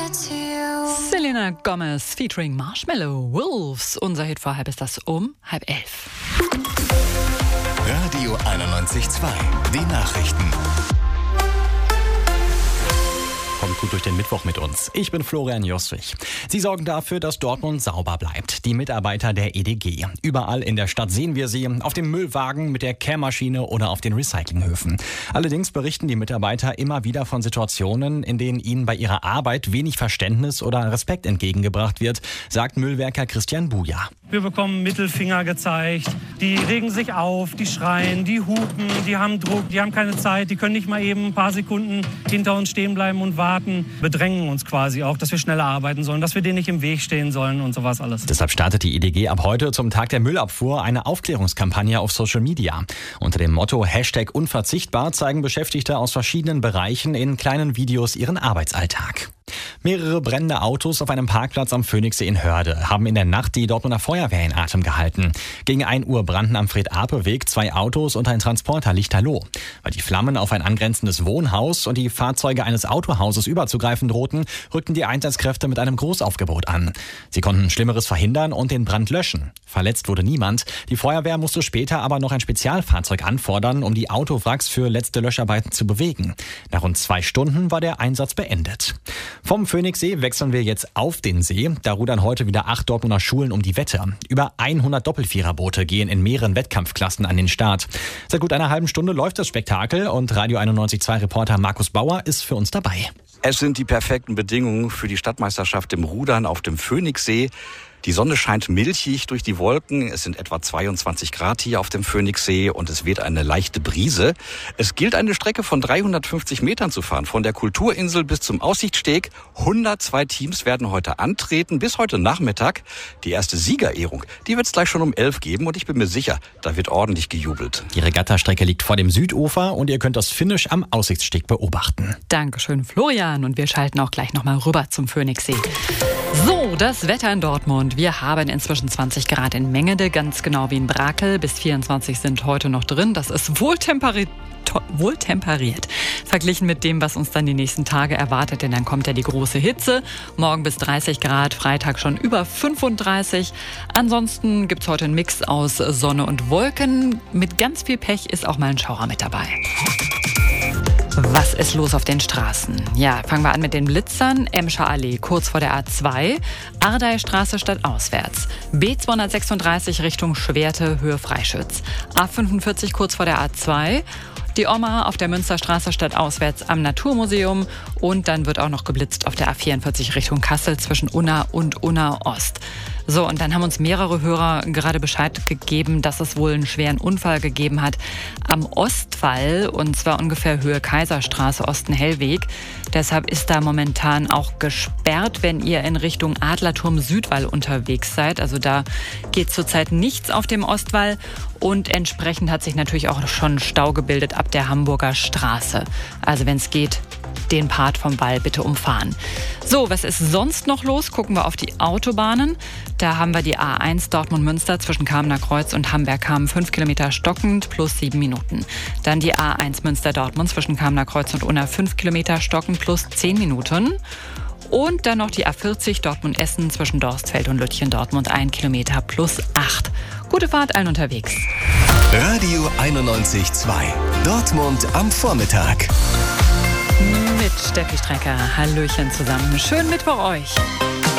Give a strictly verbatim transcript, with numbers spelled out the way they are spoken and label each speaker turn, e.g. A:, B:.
A: Selena Gomez featuring Marshmallow Wolves. Unser Hit vor halb ist das um halb elf.
B: Radio einundneunzig Komma zwei. Die Nachrichten.
C: Kommt gut durch den Mittwoch mit uns. Ich bin Florian Jostrich. Sie sorgen dafür, dass Dortmund sauber bleibt. Die Mitarbeiter der E D G. Überall in der Stadt sehen wir sie. Auf dem Müllwagen, mit der Kehrmaschine oder auf den Recyclinghöfen. Allerdings berichten die Mitarbeiter immer wieder von Situationen, in denen ihnen bei ihrer Arbeit wenig Verständnis oder Respekt entgegengebracht wird, sagt Müllwerker Christian Buja.
D: Wir bekommen Mittelfinger gezeigt. Die regen sich auf, die schreien, die hupen, die haben Druck, die haben keine Zeit. Die können nicht mal eben ein paar Sekunden hinter uns stehen bleiben und warten. Bedrängen uns quasi auch, dass wir schneller arbeiten sollen, dass wir denen nicht im Weg stehen sollen und sowas alles.
C: Deshalb startet die E D G ab heute zum Tag der Müllabfuhr eine Aufklärungskampagne auf Social Media. Unter dem Motto Hashtag unverzichtbar zeigen Beschäftigte aus verschiedenen Bereichen in kleinen Videos ihren Arbeitsalltag. Mehrere brennende Autos auf einem Parkplatz am Phoenixsee in Hörde haben in der Nacht die Dortmunder Feuerwehr in Atem gehalten. Gegen ein Uhr brannten am Fred-Ape-Weg zwei Autos und ein Transporter lichterloh. Weil die Flammen auf ein angrenzendes Wohnhaus und die Fahrzeuge eines Autohauses überzugreifen drohten, rückten die Einsatzkräfte mit einem Großaufgebot an. Sie konnten Schlimmeres verhindern und den Brand löschen. Verletzt wurde niemand. Die Feuerwehr musste später aber noch ein Spezialfahrzeug anfordern, um die Autowracks für letzte Löscharbeiten zu bewegen. Nach rund zwei Stunden war der Einsatz beendet. Vom Phoenixsee wechseln wir jetzt auf den See. Da rudern heute wieder acht Dortmunder Schulen um die Wette. Über hundert Doppelviererboote gehen in mehreren Wettkampfklassen an den Start. Seit gut einer halben Stunde läuft das Spektakel und Radio einundneunzig Komma zwei Reporter Markus Bauer ist für uns dabei.
E: Es sind die perfekten Bedingungen für die Stadtmeisterschaft im Rudern auf dem Phoenixsee. Die Sonne scheint milchig durch die Wolken. Es sind etwa zweiundzwanzig Grad hier auf dem Phoenixsee und es weht eine leichte Brise. Es gilt, eine Strecke von dreihundertfünfzig Metern zu fahren, von der Kulturinsel bis zum Aussichtssteg. hundertzwei Teams werden heute antreten, bis heute Nachmittag. Die erste Siegerehrung, die wird es gleich schon um elf geben und ich bin mir sicher, da wird ordentlich gejubelt.
C: Die Regattastrecke liegt vor dem Südufer und ihr könnt das Finish am Aussichtssteg beobachten.
A: Dankeschön, Florian. Und wir schalten auch gleich nochmal rüber zum Phoenixsee. So, das Wetter in Dortmund. Wir haben inzwischen zwanzig Grad in Mengede, ganz genau wie in Brakel. Bis vierundzwanzig sind heute noch drin. Das ist wohltemperiert. wohltemperiert. Verglichen mit dem, was uns dann die nächsten Tage erwartet, denn dann kommt ja die große Hitze. Morgen bis dreißig Grad, Freitag schon über fünfunddreißig. Ansonsten gibt es heute einen Mix aus Sonne und Wolken. Mit ganz viel Pech ist auch mal ein Schauer mit dabei. Was ist los auf den Straßen? Ja, fangen wir an mit den Blitzern. Emscher Allee, kurz vor der A zwei. Ardeystraße stadtauswärts. B zweihundertsechsunddreißig Richtung Schwerte, Höhe Freischütz. A fünfundvierzig kurz vor der A zwei. Die Oma auf der Münsterstraße stadtauswärts am Naturmuseum. Und dann wird auch noch geblitzt auf der A vierundvierzig Richtung Kassel zwischen Unna und Unna Ost. So, und dann haben uns mehrere Hörer gerade Bescheid gegeben, dass es wohl einen schweren Unfall gegeben hat am Ostwall, und zwar ungefähr Höhe Kaiserstraße, Osten-Hellweg. Deshalb ist da momentan auch gesperrt, wenn ihr in Richtung Adlerturm-Südwall unterwegs seid. Also da geht zurzeit nichts auf dem Ostwall. Und entsprechend hat sich natürlich auch schon Stau gebildet ab der Hamburger Straße. Also wenn es geht, den Part vom Wall bitte umfahren. So, was ist sonst noch los? Gucken wir auf die Autobahnen. Da haben wir die A eins Dortmund-Münster zwischen Kamener Kreuz und Hamberg-Kamen fünf Kilometer stockend plus sieben Minuten. Dann die A eins Münster-Dortmund zwischen Kamener Kreuz und Unna fünf Kilometer stockend plus zehn Minuten. Und dann noch die A vierzig Dortmund-Essen zwischen Dorstfeld und Lütchen-Dortmund ein Kilometer plus acht. Gute Fahrt allen unterwegs.
B: Radio einundneunzig Komma zwei. Dortmund am Vormittag.
A: Mit Steffi Strecker. Hallöchen zusammen. Schönen Mittwoch euch.